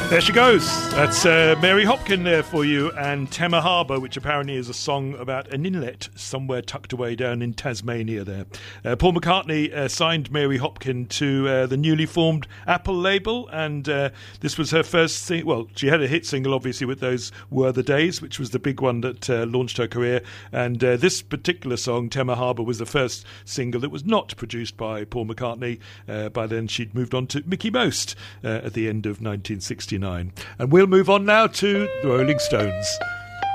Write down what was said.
There she goes. That's Mary Hopkin there for you, and Tema Harbour, which apparently is a song about an inlet somewhere tucked away down in Tasmania there. Paul McCartney signed Mary Hopkin to the newly formed Apple label, and this was her first well, she had a hit single obviously with those Were the Days, which was the big one that launched her career, and this particular song, Tema Harbour, was the first single that was not produced by Paul McCartney. By then she'd moved on to Mickey Most at the end of 1969. And we'll move on now to the Rolling Stones.